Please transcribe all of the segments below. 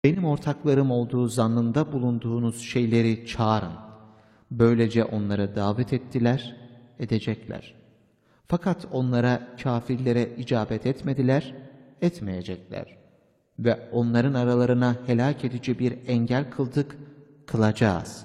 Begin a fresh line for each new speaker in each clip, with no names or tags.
Benim ortaklarım olduğu zannında bulunduğunuz şeyleri çağırın. Böylece onlara davet ettiler, edecekler. Fakat onlara, kafirlere icabet etmediler, etmeyecekler. Ve onların aralarına helak edici bir engel kıldık, kılacağız.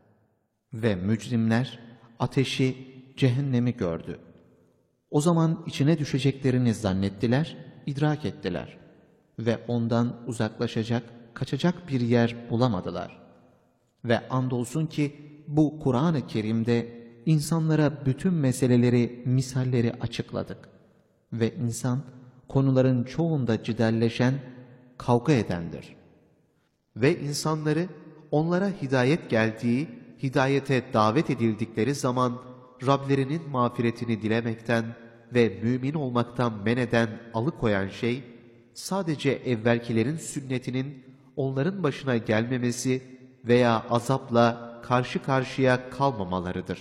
Ve mücrimler ateşi, cehennemi gördü. O zaman içine düşeceklerini zannettiler, idrak ettiler. Ve ondan uzaklaşacak, kaçacak bir yer bulamadılar. Ve andolsun ki bu Kur'an-ı Kerim'de insanlara bütün meseleleri, misalleri açıkladık. Ve insan konuların çoğunda cidelleşen, kavga edendir. Ve insanları onlara hidayet geldiği, hidayete davet edildikleri zaman Rablerinin mağfiretini dilemekten ve mümin olmaktan men eden, alıkoyan şey, sadece evvelkilerin sünnetinin onların başına gelmemesi veya azapla karşı karşıya kalmamalarıdır.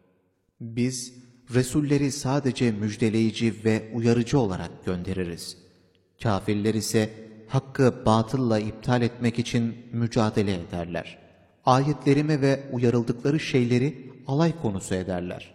Biz, Resulleri sadece müjdeleyici ve uyarıcı olarak göndeririz. Kafirler ise hakkı batılla iptal etmek için mücadele ederler. Ayetlerime ve uyarıldıkları şeyleri alay konusu ederler.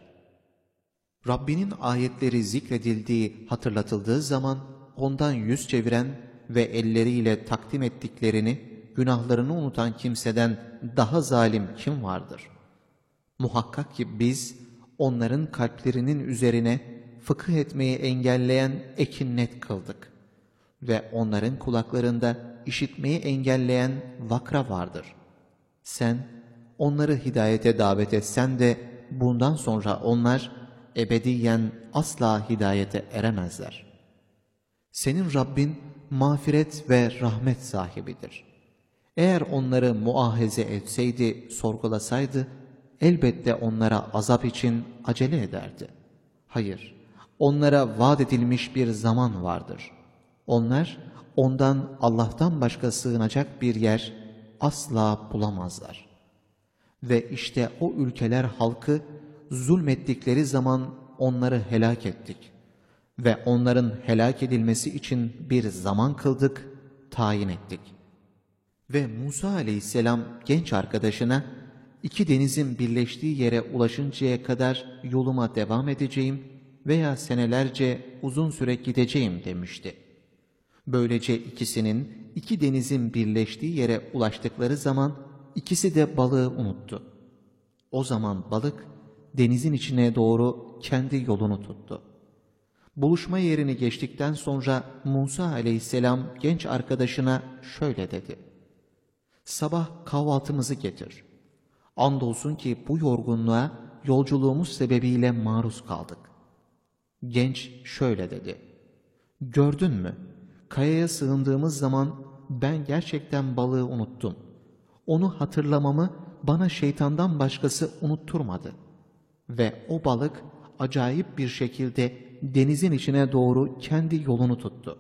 Rabbinin ayetleri zikredildiği, hatırlatıldığı zaman ondan yüz çeviren ve elleriyle takdim ettiklerini, günahlarını unutan kimseden daha zalim kim vardır? Muhakkak ki biz onların kalplerinin üzerine fıkıh etmeyi engelleyen ekinnet kıldık. Ve onların kulaklarında işitmeyi engelleyen vakra vardır. Sen onları hidayete davet etsen de bundan sonra onlar ebediyen asla hidayete eremezler. Senin Rabbin mağfiret ve rahmet sahibidir. Eğer onları muahize etseydi, sorgulasaydı, elbette onlara azap için acele ederdi. Hayır, onlara vaat edilmiş bir zaman vardır. Onlar, ondan Allah'tan başka sığınacak bir yer asla bulamazlar. Ve işte o ülkeler halkı zulmettikleri zaman onları helak ettik. Ve onların helak edilmesi için bir zaman kıldık, tayin ettik. Ve Musa aleyhisselam genç arkadaşına, iki denizin birleştiği yere ulaşıncaya kadar yoluma devam edeceğim veya senelerce uzun süre gideceğim demişti. Böylece ikisinin iki denizin birleştiği yere ulaştıkları zaman ikisi de balığı unuttu. O zaman balık denizin içine doğru kendi yolunu tuttu. Buluşma yerini geçtikten sonra Musa aleyhisselam genç arkadaşına şöyle dedi: "Sabah kahvaltımızı getir. Andolsun ki bu yorgunluğa yolculuğumuz sebebiyle maruz kaldık." Genç şöyle dedi: "Gördün mü? Kayaya sığındığımız zaman ben gerçekten balığı unuttum. Onu hatırlamamı bana şeytandan başkası unutturmadı. Ve o balık acayip bir şekilde denizin içine doğru kendi yolunu tuttu."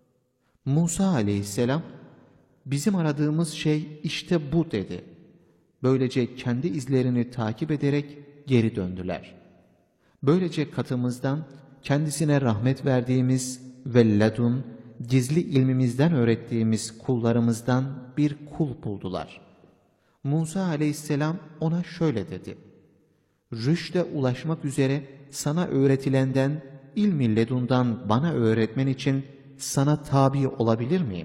Musa aleyhisselam, "Bizim aradığımız şey işte bu," dedi. Böylece kendi izlerini takip ederek geri döndüler. Böylece katımızdan kendisine rahmet verdiğimiz ve ledun, gizli ilmimizden öğrettiğimiz kullarımızdan bir kul buldular. Musa aleyhisselam ona şöyle dedi: "Rüşde ulaşmak üzere sana öğretilenden, ilmi ledundan bana öğretmen için sana tabi olabilir miyim?"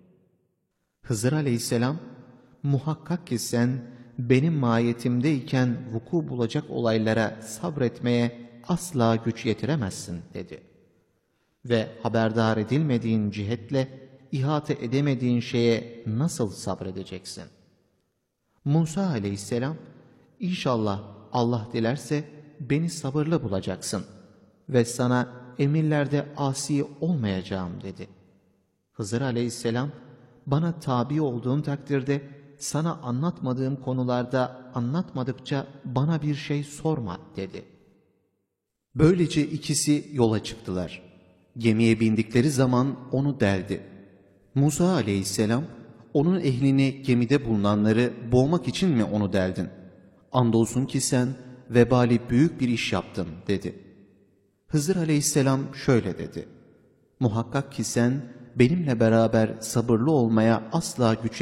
Hızır aleyhisselam, "Muhakkak ki sen benim mahiyetimdeyken vuku bulacak olaylara sabretmeye asla güç yetiremezsin," dedi. "Ve haberdar edilmediğin cihetle ihate edemediğin şeye nasıl sabredeceksin?" Musa aleyhisselam, "İnşallah Allah dilerse beni sabırlı bulacaksın ve sana emirlerde asi olmayacağım," dedi. Hızır aleyhisselam, "Bana tabi olduğun takdirde sana anlatmadığım konularda anlatmadıkça bana bir şey sorma," dedi. Böylece ikisi yola çıktılar. Gemiye bindikleri zaman onu deldi. Musa aleyhisselam, "Onun ehlini, gemide bulunanları boğmak için mi onu deldin? Andolsun ki sen vebali büyük bir iş yaptın," dedi. Hızır aleyhisselam şöyle dedi: "Muhakkak ki sen benimle beraber sabırlı olmaya asla güç